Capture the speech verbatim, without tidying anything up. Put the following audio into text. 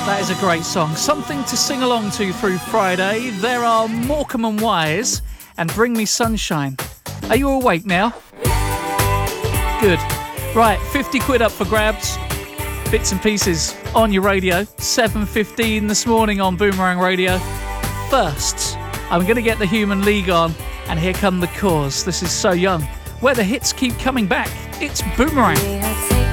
That is a great song. Something to sing along to through Friday. There are Morecambe and Wise and Bring Me Sunshine. Are you awake now? Good. Right, fifty quid up for grabs. Bits and pieces on your radio. seven fifteen this morning on Boomerang Radio. First, I'm going to get the Human League on, and here come The Cause. This is So Young, where the hits keep coming back. It's Boomerang.